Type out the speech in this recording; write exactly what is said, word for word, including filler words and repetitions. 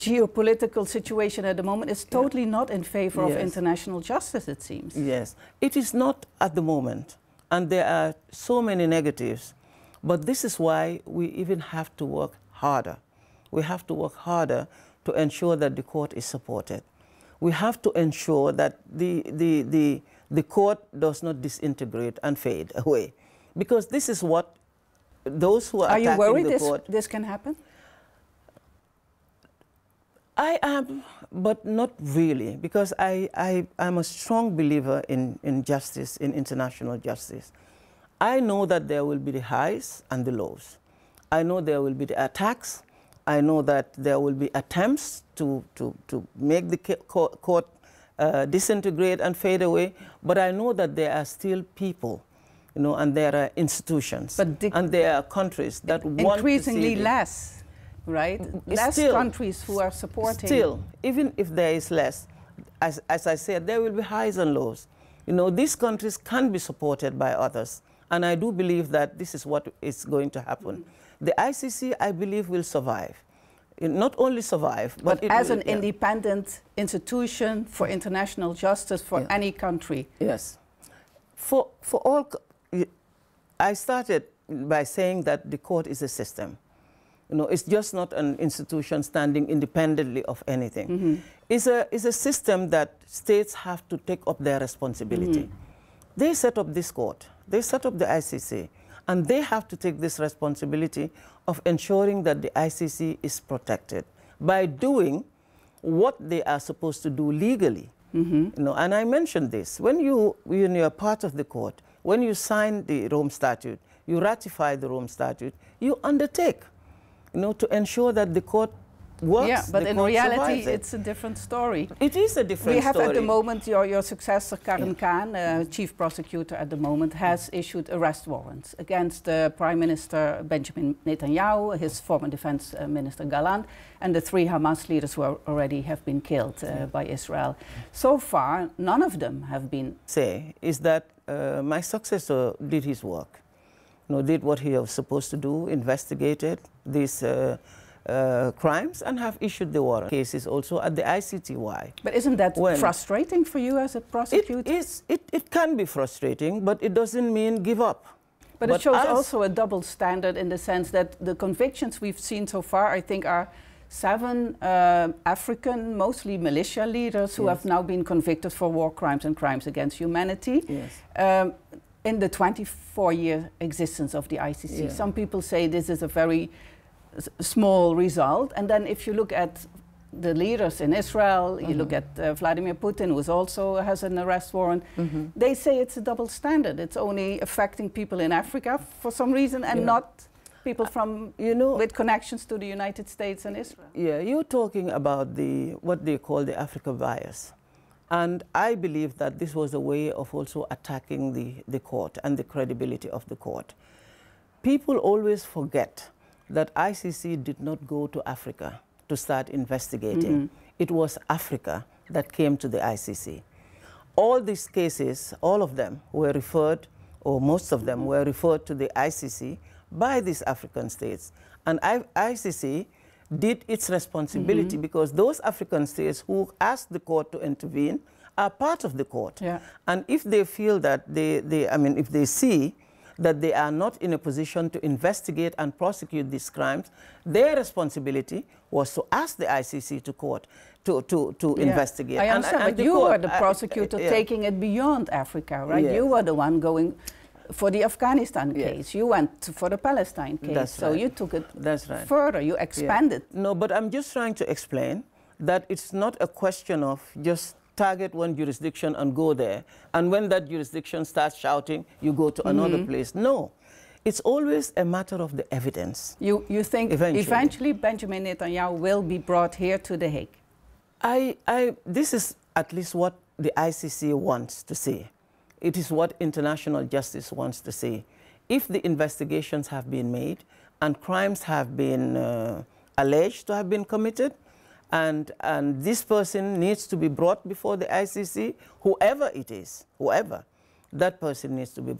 geopolitical situation at the moment is totally yeah. not in favor yes. of international justice, it seems. Yes, it is not at the moment, and there are so many negatives, but this is why we even have to work harder. We have to work harder to ensure that the court is supported. We have to ensure that the, the, the, the court does not disintegrate and fade away, because this is what those who are, are attacking you worried the this, court... this can happen? I am, but not really, because I, I, I'm a strong believer in, in justice, in international justice. I know that there will be the highs and the lows. I know there will be the attacks. I know that there will be attempts to, to, to make the court uh, disintegrate and fade away, but I know that there are still people, you know, and there are institutions, but the and there are countries that want increasingly to see less. Right? Less still, countries who are supporting. Still, even if there is less, as, as I said, there will be highs and lows. You know, these countries can be supported by others. And I do believe that this is what is going to happen. Mm-hmm. The I C C, I believe, will survive. It not only survive, but, but it as will, an yeah. independent institution for international justice for yeah. any country. Yes. For, for all, I started by saying that the court is a system. You know, it's just not an institution standing independently of anything. Mm-hmm. It's a, it's a system that states have to take up their responsibility. Mm-hmm. They set up this court, they set up the I C C, and they have to take this responsibility of ensuring that the I C C is protected by doing what they are supposed to do legally. Mm-hmm. You know, and I mentioned this, when, you, when you're part of the court, when you sign the Rome Statute, you ratify the Rome Statute, you undertake, you know, to ensure that the court works. Yeah, but in reality, it. it's a different story. It is a different story. We have story. at the moment, your, your successor, Karim Khan, uh, chief prosecutor at the moment, has issued arrest warrants against uh, Prime Minister Benjamin Netanyahu, his former defense uh, minister Gallant, and the three Hamas leaders who are already have been killed uh, by Israel. So far, none of them have been... Say, is that uh, my successor did his work. You know, did what he was supposed to do, investigated these uh, uh, crimes and have issued the warrant. Cases also at the I C T Y. But isn't that when frustrating for you as a prosecutor? It, is, it, it can be frustrating, but it doesn't mean give up. But, but it shows also a double standard in the sense that the convictions we've seen so far, I think, are seven uh, African, mostly militia leaders who yes. have now been convicted for war crimes and crimes against humanity. Yes. Um, in the twenty-four year existence of the I C C. Yeah. Some people say this is a very s small result. And then if you look at the leaders in Israel, mm-hmm. you look at uh, Vladimir Putin, who also has an arrest warrant, mm-hmm. they say it's a double standard. It's only affecting people in Africa for some reason and yeah. not people from, you know, with connections to the United States and Israel. Yeah, you're talking about the, what they call the Africa bias. And I believe that this was a way of also attacking the, the court and the credibility of the court. People always forget that I C C did not go to Africa to start investigating. Mm-hmm. It was Africa that came to the I C C. All these cases, all of them were referred, or most of them mm-hmm. were referred to the I C C by these African states. And I C C did its responsibility mm-hmm. because those African states who asked the court to intervene are part of the court. Yeah. And if they feel that they, they, I mean, if they see that they are not in a position to investigate and prosecute these crimes, their responsibility was to ask the I C C to court to, to, to yeah. investigate. I understand, and, and but you court, were the prosecutor uh, uh, yeah. taking it beyond Africa, right? Yes. You were the one going for the Afghanistan yes. case. You went for the Palestine case. That's so right. you took it That's right. further, you expanded. Yeah. No, but I'm just trying to explain that it's not a question of just target one jurisdiction and go there. And when that jurisdiction starts shouting, you go to mm-hmm. another place. No. It's always a matter of the evidence. You, you think eventually. eventually Benjamin Netanyahu will be brought here to The Hague? I, I, this is at least what the I C C wants to see. It is what international justice wants to see. If the investigations have been made and crimes have been uh, alleged to have been committed, and, and this person needs to be brought before the I C C, whoever it is, whoever, that person needs to be brought.